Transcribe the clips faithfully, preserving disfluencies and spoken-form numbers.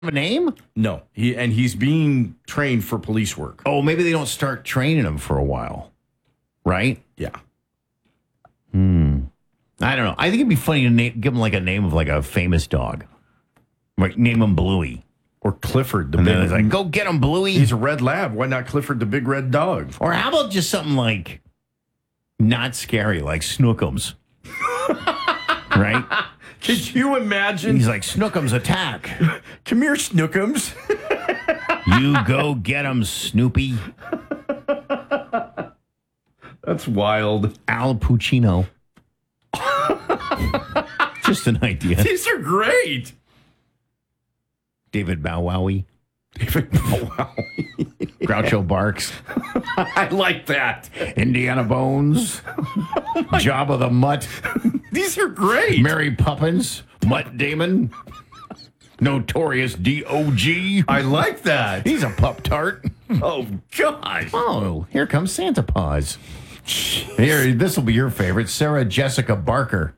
a name? No, he and he's being trained for police work. Oh, maybe they don't start training him for a while, right? Yeah. Hmm. I don't know. I think it'd be funny to name, give him like a name of like a famous dog. Like name him Bluey. Or Clifford the And big. then it's like, go get him, Bluey. He's a red lab. Why not Clifford the big red dog? Or how about just something like not scary, like Snookums? Right? Could you imagine? He's like, Snookums attack. Come here, Snookums. You go get him, Snoopy. That's wild. Al Pacino. Just an idea. These are great. David Bow Wowie. David Bow Wow. Groucho Barks. I like that. Indiana Bones. Jabba the Mutt. These are great. Mary Poppins. Mutt Damon. Notorious D O G. I like that. He's a pup tart. Oh, gosh. Oh, here comes Santa Paws. Here, this will be your favorite. Sarah Jessica Barker.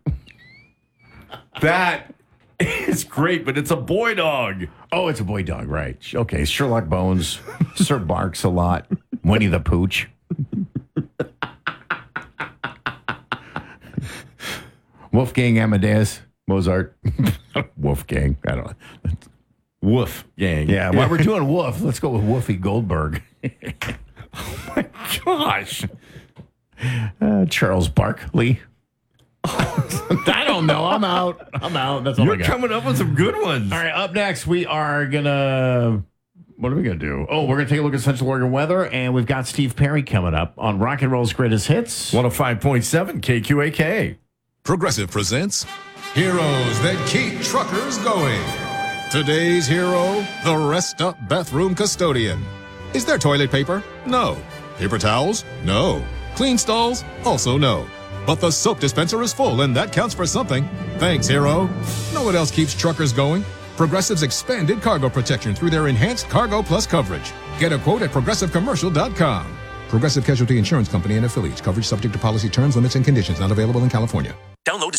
That is great, but it's a boy dog. Oh, it's a boy dog, right. Okay, Sherlock Bones. Sir Barks a lot. Winnie the Pooch. Wolfgang Amadeus. Mozart. Wolfgang. I don't know. Woof gang. Yeah, while we're doing Wolf, let's go with Wolfie Goldberg. Oh, my gosh. Uh, Charles Barkley. I don't know. I'm out. I'm out. That's all You're I got. coming up with some good ones. All right, up next, we are going to... What are we going to do? Oh, we're going to take a look at Central Oregon weather, and we've got Steve Perry coming up on Rock and Roll's Greatest Hits. one oh five point seven K Q A K. Progressive presents Heroes That Keep Truckers Going. Today's hero, the Rest Up Bathroom Custodian. Is there toilet paper? No. Paper towels? No. Clean stalls? Also no. But the soap dispenser is full, and that counts for something. Thanks, hero. Know what else keeps truckers going? Progressive's expanded cargo protection through their enhanced Cargo Plus coverage. Get a quote at progressive commercial dot com. Progressive Casualty Insurance Company and affiliates. Coverage subject to policy terms, limits, and conditions. Not available in California. Download